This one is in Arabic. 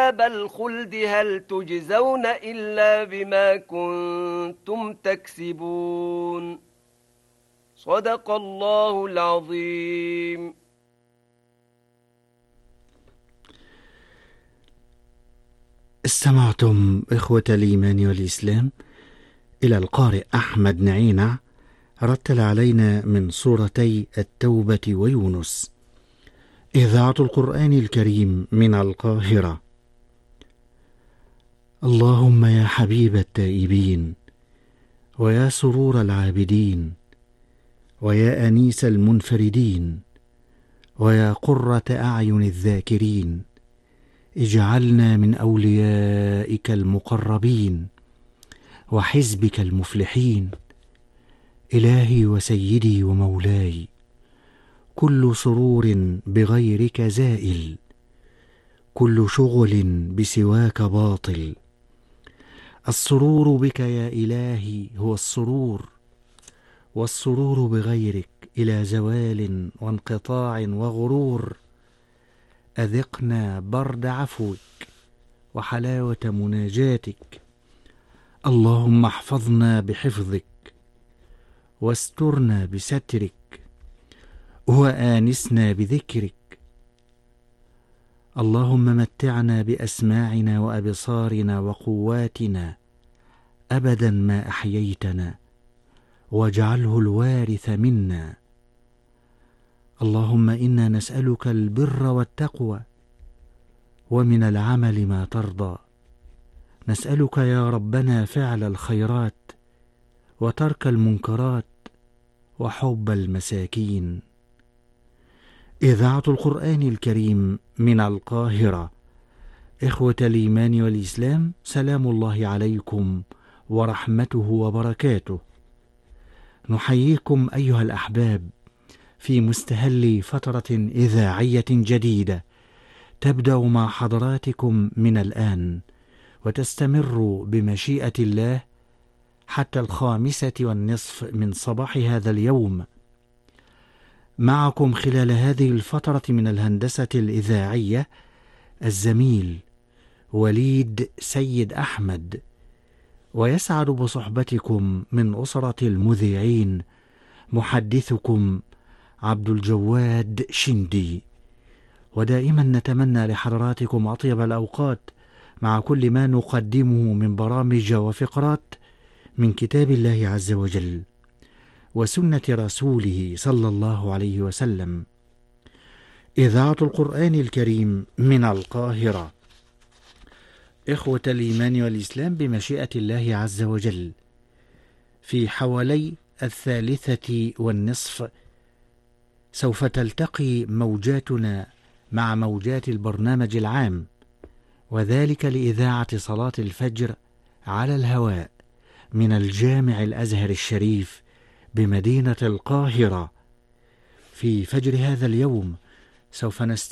أصحاب الخلد هل تجزون إلا بما كنتم تكسبون صدق الله العظيم. استمعتم إخوة الإيمان والإسلام إلى القارئ أحمد نعينة رتل علينا من سورتي التوبة ويونس. إذاعة القرآن الكريم من القاهرة. اللهم يا حبيب التائبين، ويا سرور العابدين، ويا أنيس المنفردين، ويا قرة أعين الذاكرين، اجعلنا من أوليائك المقربين وحزبك المفلحين. إلهي وسيدي ومولاي، كل سرور بغيرك زائل، كل شغل بسواك باطل. السرور بك يا إلهي هو السرور، والسرور بغيرك إلى زوال وانقطاع وغرور. أذقنا برد عفوك وحلاوة مناجاتك. اللهم احفظنا بحفظك واسترنا بسترك وآنسنا بذكرك. اللهم متعنا بأسماعنا وأبصارنا وقواتنا أبدا ما أحييتنا، واجعله الوارث منا. اللهم إنا نسألك البر والتقوى ومن العمل ما ترضى. نسألك يا ربنا فعل الخيرات وترك المنكرات وحب المساكين. إذاعة القرآن الكريم من القاهرة. إخوة الإيمان والإسلام، سلام الله عليكم ورحمته وبركاته. نحييكم أيها الأحباب في مستهل فترة إذاعية جديدة تبدأ مع حضراتكم من الآن، وتستمر بمشيئة الله حتى 5:30 من صباح هذا اليوم. معكم خلال هذه الفترة من الهندسة الإذاعية الزميل وليد سيد أحمد، ويسعد بصحبتكم من أسرة المذيعين محدثكم عبد الجواد شندي. ودائما نتمنى لحضراتكم أطيب الأوقات مع كل ما نقدمه من برامج وفقرات من كتاب الله عز وجل وسنة رسوله صلى الله عليه وسلم. إذاعة القرآن الكريم من القاهرة. إخوة الإيمان والإسلام، بمشيئة الله عز وجل في حوالي 3:30 سوف تلتقي موجاتنا مع موجات البرنامج العام، وذلك لإذاعة صلاة الفجر على الهواء من الجامع الأزهر الشريف بمدينة القاهرة. في فجر هذا اليوم سوف